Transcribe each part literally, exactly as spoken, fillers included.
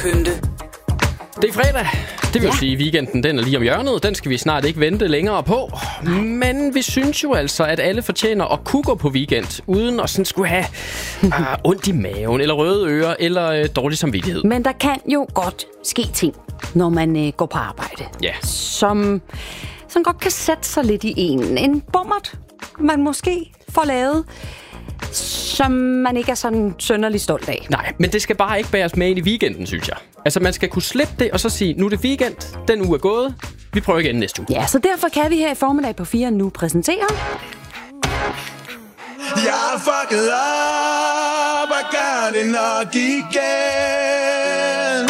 pynte. Det er fredag. Det vil Ja. ja. sige, at weekenden den er lige om hjørnet. Den skal vi snart ikke vente længere på. Men vi synes jo altså, at alle fortjener at kunne gå på weekend, uden at sådan skulle have uh, ondt i maven, eller røde ører, eller uh, dårlig samvittighed. Men der kan jo godt ske ting, når man øh, går på arbejde, Ja. som, som godt kan sætte sig lidt i en. En bummert, man måske får lavet, som man ikke er sådan sønderlig stolt af. Nej, men det skal bare ikke bæres med ind i weekenden, synes jeg. Altså, man skal kunne slippe det, og så sige, nu er det weekend, den uge er gået, vi prøver igen næste uge. Ja, så derfor kan vi her i formiddag på fire nu præsentere... Jeg er fucket op og gør det nok igen.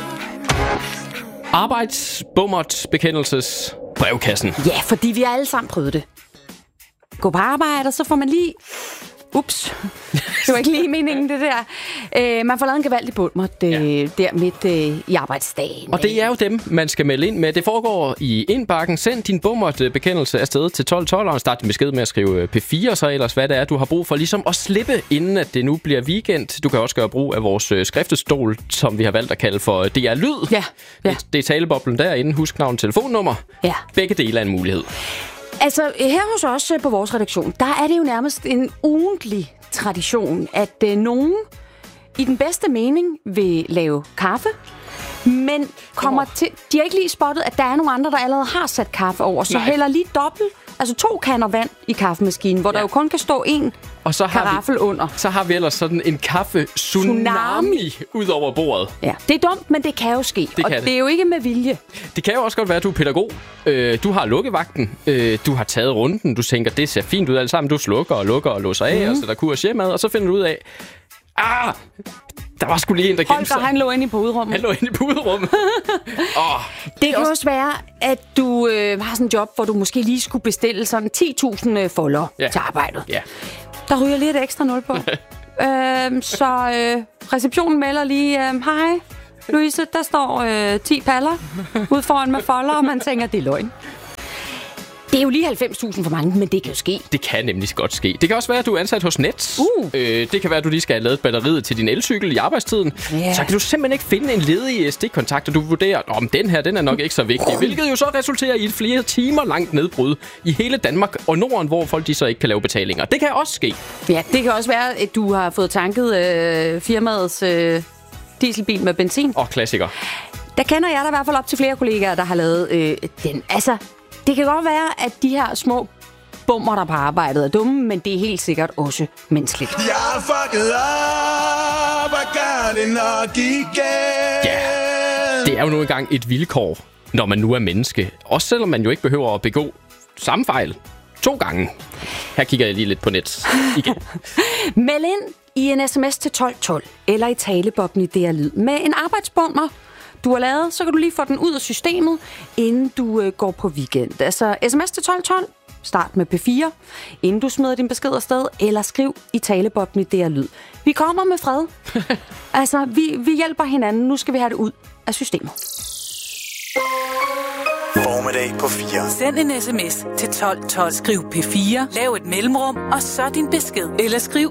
Arbejdsbummert bekendelses brevkassen. Ja, fordi vi har alle sammen prøvet det. Gå på arbejde, og så får man lige... Ups, det var ikke lige meningen, det der. Øh, man får lavet en gevaldig bummert øh, ja. der midt øh, i arbejdsdagen. Og det er jo dem, man skal melde ind med. Det foregår i indbakken. Send din bummert-bekendelse afsted til tolv tolv, og start din besked med at skrive P fire, så ellers hvad det er, du har brug for ligesom at slippe, inden at det nu bliver weekend. Du kan også gøre brug af vores skriftestol, som vi har valgt at kalde for D R Lyd. Ja, ja. Det, det er taleboblen derinde. Husk navn og telefonnummer. Ja. Begge dele er en mulighed. Altså, her hos os på vores redaktion, der er det jo nærmest en ugentlig tradition, at øh, nogen i den bedste mening vil lave kaffe, men kommer Oh. til... De har ikke lige spottet, at der er nogle andre, der allerede har sat kaffe over, så Nej. hælder lige dobbelt, altså to kander vand i kaffemaskinen, hvor ja. der jo kun kan stå én Og så har, karaffel vi, under. så har vi ellers sådan en kaffe-tsunami ud over bordet. Ja, det er dumt, men det kan jo ske, Det og kan det. det er jo ikke med vilje. Det kan jo også godt være, at du er pædagog. Øh, du har lukkevagten. Øh, du har taget runden. Du tænker, det ser fint ud alt sammen. Du slukker og lukker og låser af, mm. og sætter kurs hjemad, og så finder du ud af, ah, der var sgu lige en, der gemte Holger, sig. han lå inde i puderummet. Han lå inde i puderummet. oh, Det kan også være, at du øh, har sådan en job, hvor du måske lige skulle bestille sådan ti tusind øh, folder Ja. til arbejdet. ja. Der ryger lige et ekstra nul på. øhm, så øh, receptionen melder lige, øh, hej Louise, der står øh, ti paller ude foran med folder, og man tænker, det er løgn. Det er jo lige halvfems tusind for mange, men det kan jo ske. Det kan nemlig godt ske. Det kan også være, at du er ansat hos Nets. Uh. Øh, det kan være, at du lige skal have lavet batteriet til din elcykel i arbejdstiden. Ja. Så kan du simpelthen ikke finde en ledig stikkontakt, og du vurderer, om den her, den er nok ikke så vigtig. Hvilket jo så resulterer i et flere timer langt nedbrud i hele Danmark og Norden, hvor folk de så ikke kan lave betalinger. Det kan også ske. Ja, det kan også være, at du har fået tanket øh, firmaets øh, dieselbil med benzin. Og klassiker. Der kender jeg da i hvert fald op til flere kollegaer, der har lavet øh, den. Altså, det kan godt være, at de her små bummer, der på arbejdet er dumme, men det er helt sikkert også menneskeligt. Jeg er fucket op og gør det nok igen. Ja, det er jo nu engang et vilkår, når man nu er menneske. Også selvom man jo ikke behøver at begå samme fejl to gange. Her kigger jeg lige lidt på net igen. Meld ind i en sms til tolv tolv, eller i talebobben i D R Lyd med en arbejdsbummer, du har lavet, så kan du lige få den ud af systemet, inden du øh, går på weekend. Altså sms til tolv tolv, start med P fire, inden du smider din besked afsted, eller skriv i talebobben i D R Lyd. Vi kommer med fred. altså, vi, vi hjælper hinanden. Nu skal vi have det ud af systemet. Formiddag på fire. Send en sms til tolv tolv. Skriv P fire, lav et mellemrum, og så din besked. Eller skriv